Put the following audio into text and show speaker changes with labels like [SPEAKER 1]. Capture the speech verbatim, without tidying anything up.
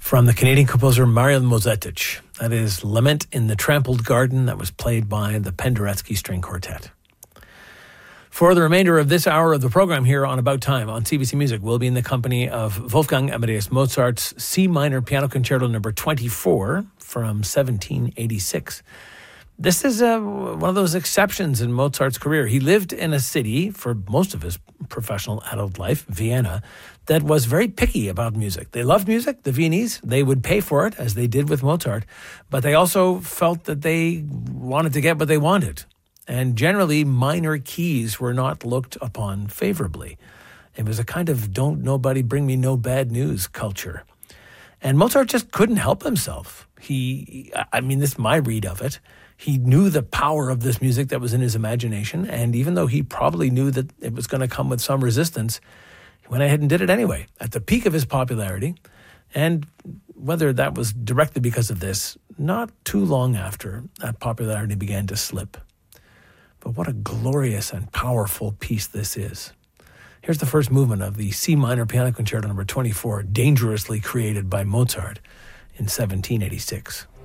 [SPEAKER 1] from the Canadian composer Marian Mozetic. That is Lament in the Trampled Garden, that was played by the Penderecki String Quartet. For the remainder of this hour of the program here on About Time on C B C Music, we'll be in the company of Wolfgang Amadeus Mozart's C minor piano concerto number twenty-four from seventeen eighty-six. This is uh, one of those exceptions in Mozart's career. He lived in a city for most of his professional adult life, Vienna, that was very picky about music. They loved music, the Viennese. They would pay for it, as they did with Mozart, but they also felt that they wanted to get what they wanted. And generally, minor keys were not looked upon favorably. It was a kind of don't nobody bring me no bad news culture. And Mozart just couldn't help himself. He, I mean, this is my read of it. He knew the power of this music that was in his imagination, and even though he probably knew that it was going to come with some resistance, he went ahead and did it anyway, at the peak of his popularity. And whether that was directly because of this, not too long after, that popularity began to slip. But what a glorious and powerful piece this is. Here's the first movement of the C minor piano concerto number twenty-four, dangerously created by Mozart in seventeen eighty-six.